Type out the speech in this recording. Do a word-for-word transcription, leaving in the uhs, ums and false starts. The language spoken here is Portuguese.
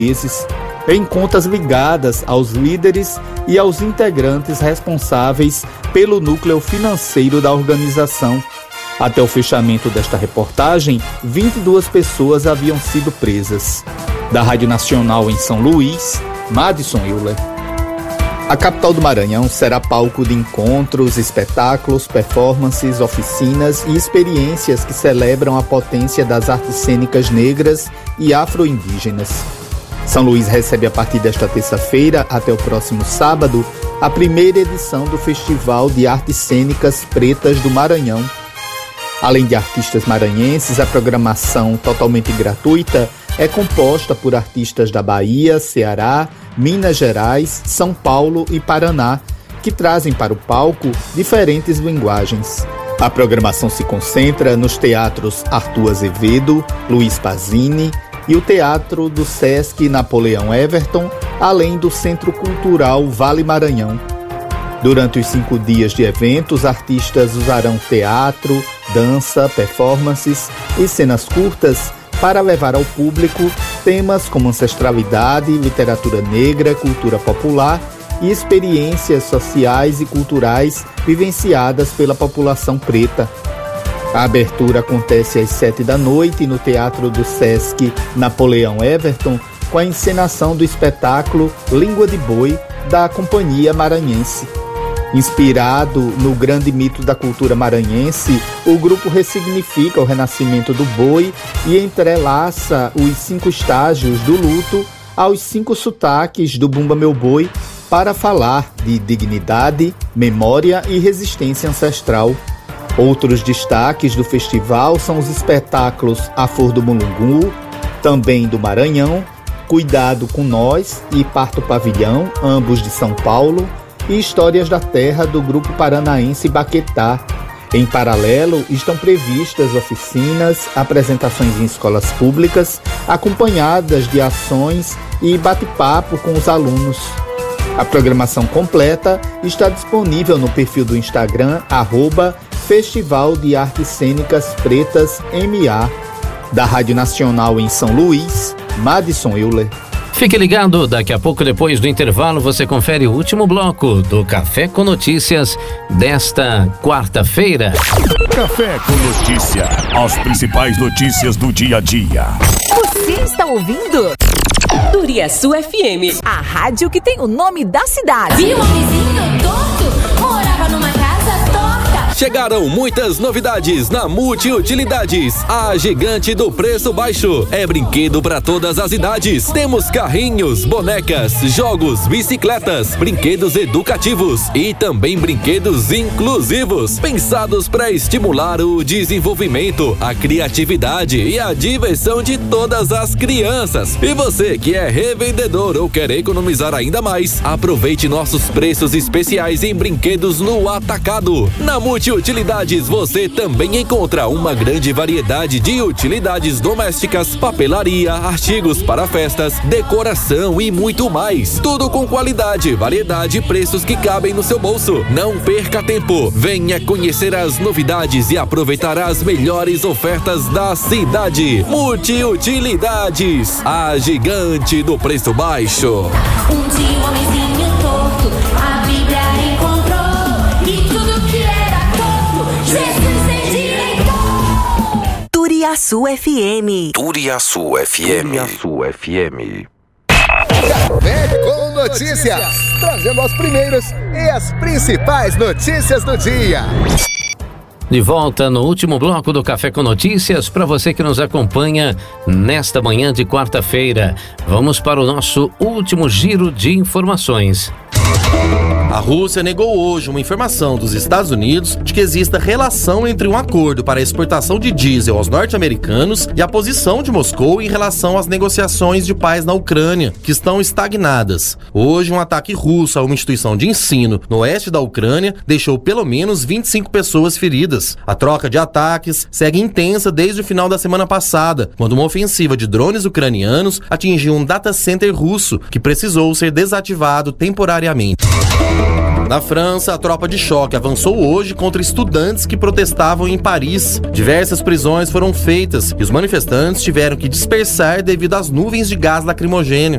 meses em contas ligadas aos líderes e aos integrantes responsáveis pelo núcleo financeiro da organização. Até o fechamento desta reportagem, vinte e duas pessoas haviam sido presas. Da Rádio Nacional em São Luís, Madison Euler. A capital do Maranhão será palco de encontros, espetáculos, performances, oficinas e experiências que celebram a potência das artes cênicas negras e afro-indígenas. São Luís recebe a partir desta terça-feira até o próximo sábado a primeira edição do Festival de Artes Cênicas Pretas do Maranhão. Além de artistas maranhenses, a programação totalmente gratuita é composta por artistas da Bahia, Ceará, Minas Gerais, São Paulo e Paraná, que trazem para o palco diferentes linguagens. A programação se concentra nos teatros Arthur Azevedo, Luiz Pazini e o Teatro do Sesc Napoleão Everton, além do Centro Cultural Vale Maranhão. Durante os cinco dias de eventos, artistas usarão teatro, dança, performances e cenas curtas para levar ao público temas como ancestralidade, literatura negra, cultura popular e experiências sociais e culturais vivenciadas pela população preta. A abertura acontece às sete da noite no Teatro do Sesc Napoleão Everton, com a encenação do espetáculo Língua de Boi, da Companhia Maranhense. Inspirado no grande mito da cultura maranhense, o grupo ressignifica o renascimento do boi e entrelaça os cinco estágios do luto aos cinco sotaques do Bumba Meu Boi para falar de dignidade, memória e resistência ancestral. Outros destaques do festival são os espetáculos A Flor do Mulungu, também do Maranhão, Cuidado com Nós e Parto Pavilhão, ambos de São Paulo, e Histórias da Terra do grupo paranaense Baquetá. Em paralelo, estão previstas oficinas, apresentações em escolas públicas, acompanhadas de ações e bate-papo com os alunos. A programação completa está disponível no perfil do Instagram, arroba Festival de Artes Cênicas Pretas M A. Da Rádio Nacional em São Luís, Madison Euler. Fique ligado, daqui a pouco, depois do intervalo, você confere o último bloco do Café com Notícias desta quarta-feira. Café com Notícia, as principais notícias do dia a dia. Você está ouvindo? Turiaçu F M, a rádio que tem o nome da cidade. Viu um vizinho torto? Morava numa casa torta. Chegaram muitas novidades na Multiutilidades, a gigante do preço baixo. É brinquedo para todas as idades. Temos carrinhos, bonecas, jogos, bicicletas, brinquedos educativos e também brinquedos inclusivos, pensados para estimular o desenvolvimento, a criatividade e a diversão de todas as crianças. E você que é revendedor ou quer economizar ainda mais, aproveite nossos preços especiais em brinquedos no atacado. Na Multiutilidades você também encontra uma grande variedade de utilidades domésticas, papelaria, artigos para festas, decoração e muito mais. Tudo com qualidade, variedade e preços que cabem no seu bolso. Não perca tempo. Venha conhecer as novidades e aproveitar as melhores ofertas da cidade. Multiutilidades, a gigante do preço baixo. Um dia um homenzinho torto, a Bíblia encontrou, e tudo que era torto, Jesus endireitou. Turiaçu F M. Turiaçu F M. Turiaçu F M. Café com Notícias, trazendo as primeiras e as principais notícias do dia. De volta no último bloco do Café com Notícias, para você que nos acompanha nesta manhã de quarta-feira. Vamos para o nosso último giro de informações. A Rússia negou hoje uma informação dos Estados Unidos de que exista relação entre um acordo para a exportação de diesel aos norte-americanos e a posição de Moscou em relação às negociações de paz na Ucrânia, que estão estagnadas. Hoje, um ataque russo a uma instituição de ensino no oeste da Ucrânia deixou pelo menos vinte e cinco pessoas feridas. A troca de ataques segue intensa desde o final da semana passada, quando uma ofensiva de drones ucranianos atingiu um data center russo que precisou ser desativado temporariamente. Na França, a tropa de choque avançou hoje contra estudantes que protestavam em Paris. Diversas prisões foram feitas e os manifestantes tiveram que dispersar devido às nuvens de gás lacrimogêneo.